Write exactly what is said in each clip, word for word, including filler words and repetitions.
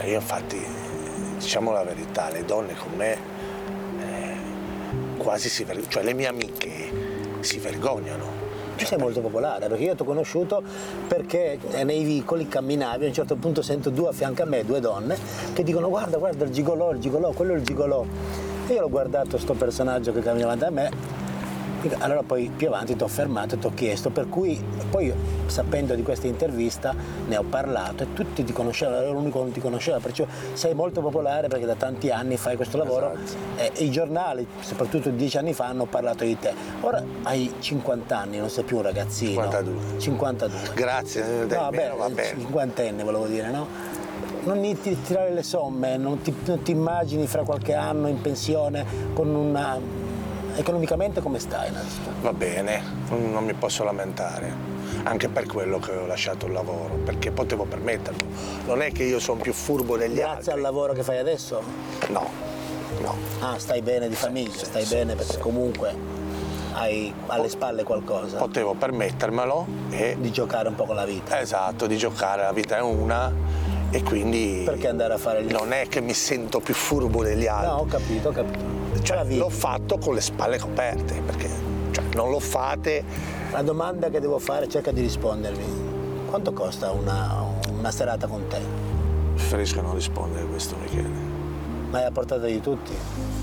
io infatti, diciamo la verità, le donne con me eh, quasi si vergognano, cioè le mie amiche si vergognano. Tu sei molto popolare, perché io ti ho conosciuto perché nei vicoli camminavi, a un certo punto sento due a fianco a me, due donne, che dicono guarda, guarda il gigolò, il gigolò, quello è il gigolò. E io l'ho guardato sto personaggio che cammina davanti a me, allora poi più avanti ti ho fermato e ti ho chiesto, per cui poi sapendo di questa intervista ne ho parlato e tutti ti conoscevano, ero l'unico che non ti conosceva, perciò sei molto popolare perché da tanti anni fai questo lavoro. Esatto. E i giornali, soprattutto dieci anni fa, hanno parlato di te. Ora hai cinquanta anni, non sei più un ragazzino. cinquantadue. cinquantadue. Grazie. No, vabbè, cinquantenne volevo dire, no? Non ti tirare le somme, non ti, non ti immagini fra qualche anno in pensione con una... Economicamente come stai innanzitutto? Va bene, non mi posso lamentare, anche per quello che ho lasciato il lavoro, perché potevo permetterlo. Non è che io sono più furbo degli Grazie altri. Grazie al lavoro che fai adesso? No, no. Ah, stai bene di famiglia, sì, stai sì, bene perché sì. Comunque hai alle spalle qualcosa. Potevo permettermelo e... Di giocare un po' con la vita. Esatto, di giocare, la vita è una e quindi... Perché andare a fare il... Non è che mi sento più furbo degli altri. No, ho capito, ho capito. Cioè, l'ho fatto con le spalle coperte, perché cioè, non lo fate. La domanda che devo fare, cerca di rispondermi. Quanto costa una, una serata con te? Preferisco non rispondere a questo, Michele. Ma è a portata di tutti?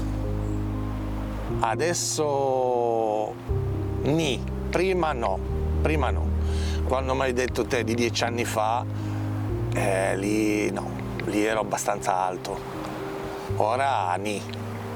Adesso ni, prima no, prima no. Quando mi hai detto te di dieci anni fa, eh, lì no, lì ero abbastanza alto. Ora ni.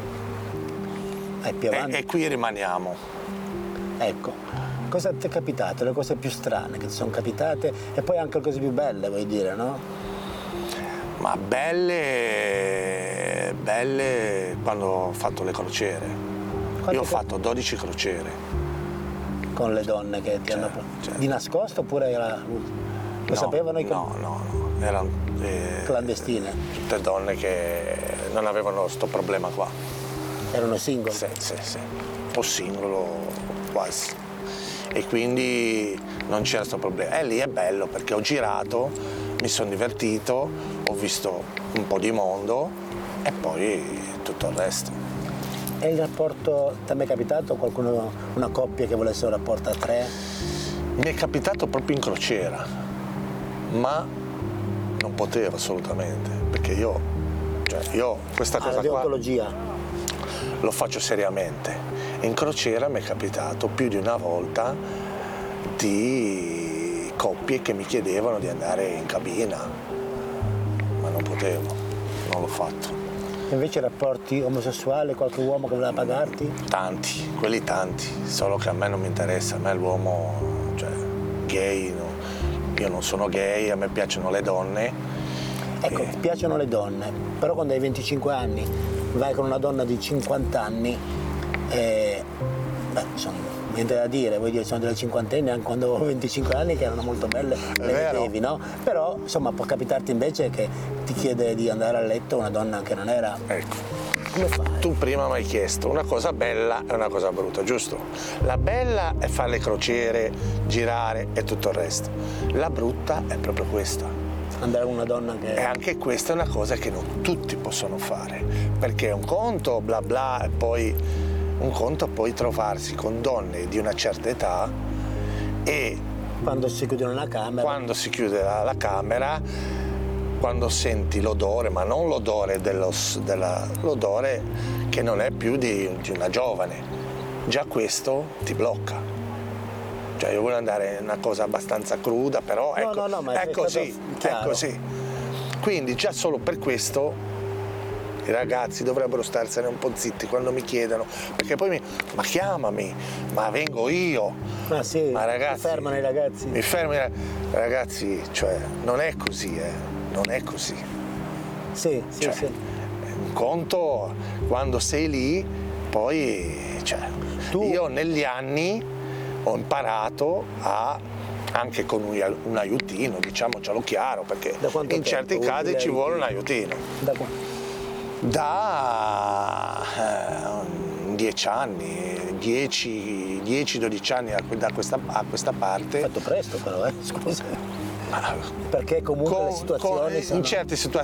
E, e qui rimaniamo. Ecco, cosa ti è capitato? Le cose più strane che ti sono capitate e poi anche le cose più belle, vuoi dire, no? Ma belle, belle quando ho fatto le crociere. Quante Io ho che... fatto dodici crociere. Con le donne che ti certo, hanno... Certo. Di nascosto oppure era... lo no, sapevano i... No, no, no, erano... Eh, clandestine? Tutte donne che non avevano sto problema qua. Erano single? Sì, sì, sì, o singolo quasi. E quindi non c'era questo problema. E lì è bello perché ho girato, mi sono divertito, ho visto un po' di mondo e poi tutto il resto. E il rapporto, ti è mai capitato qualcuno, una coppia che volesse un rapporto a tre? Mi è capitato proprio in crociera, ma non potevo assolutamente, perché io, cioè io questa cosa ah, la deontologia. Qua lo faccio seriamente. In crociera mi è capitato più di una volta di coppie che mi chiedevano di andare in cabina, ma non potevo, non l'ho fatto. E invece rapporti omosessuali, qualche uomo che voleva pagarti? Tanti, quelli tanti, solo che a me non mi interessa, a me l'uomo, cioè gay, no. Io non sono gay, a me piacciono le donne. Ecco, e... ti piacciono le donne, però quando hai venticinque anni vai con una donna di cinquanta anni e beh, insomma, niente da dire, vuoi dire, sono delle cinquantenni anche quando avevo venticinque anni che erano molto belle, le vedevi, no? Però insomma può capitarti invece che ti chiede di andare a letto una donna che non era... Ecco. Come fai? Tu prima mi hai chiesto una cosa bella e una cosa brutta, giusto? La bella è fare le crociere, girare e tutto il resto. La brutta è proprio questa. Andare con una donna che... E anche questa è una cosa che non tutti possono fare, perché un conto bla bla e poi un conto poi trovarsi con donne di una certa età e... Quando si chiude una camera... Quando si chiude la, la camera, quando senti l'odore, ma non l'odore dello, della, l'odore che non è più di, di una giovane, già questo ti blocca. Cioè io voglio andare in una cosa abbastanza cruda, però ecco, no, no, no, ma è, così, è così. Quindi già solo per questo i ragazzi dovrebbero starsene un po' zitti quando mi chiedono, perché poi mi, ma chiamami, ma vengo io. Ah sì, ma ragazzi, mi fermano i ragazzi. Mi fermano ragazzi, cioè non è così, eh, non è così. Sì, sì, cioè, sì. Un conto quando sei lì, poi cioè, tu... io negli anni ho imparato a, anche con un, un aiutino, diciamocelo chiaro, perché in certi casi ci vuole un aiutino. Da quanto? Da eh, dieci anni, dieci dodici anni da questa, a questa parte. Hai fatto presto però, eh? Scusa. Perché comunque con, le situazioni con, sono... in certe situazioni